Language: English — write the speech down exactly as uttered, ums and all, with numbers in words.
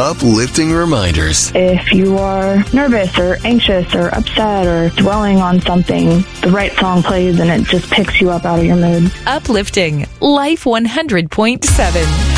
uplifting reminders. If you are nervous or anxious or upset or dwelling on something, the right song plays and it just picks you up out of your mood. Uplifting Life one hundred point seven.